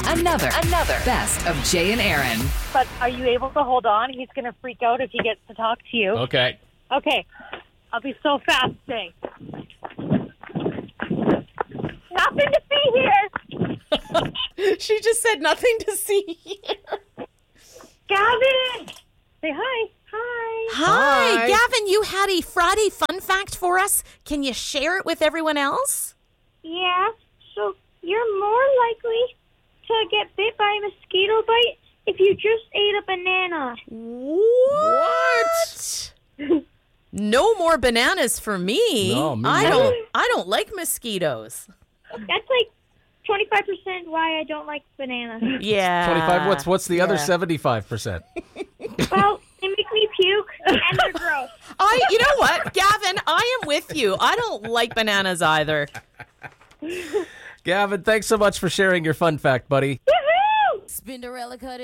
Another Best of Jay and Aaron. But are you able to hold on? He's going to freak out if he gets to talk to you. Okay. Okay. I'll be so fast, Jay. Nothing to see here. She just said nothing to see here. Gavin! Say hi. Hi. Hi, Gavin, you had a Friday fun fact for us. Can you share it with everyone else? Yeah, so you're more likely to get bit by a mosquito bite if you just ate a banana. What? No more bananas for me. No, me I neither. don't like mosquitoes. That's like 25% why I don't like bananas. Yeah. 25. What's the other 75%? Well, they make me puke and they're gross. You know what, Gavin? I am with you. I don't like bananas either. Gavin, thanks so much for sharing your fun fact, buddy. Woohoo! Spinderella cut it.